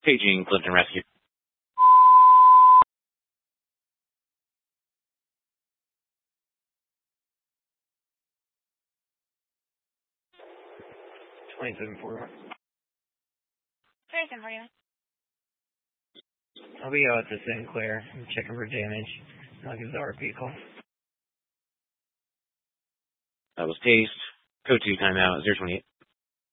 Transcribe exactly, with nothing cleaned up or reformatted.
Paging Clifton Rescue. twenty-seven forty-one. twenty-seven forty-one. I'll be out to Sinclair. I'm checking for damage. I'll give the R P a call. That was Taste. Code two timeout, zero twenty-eight.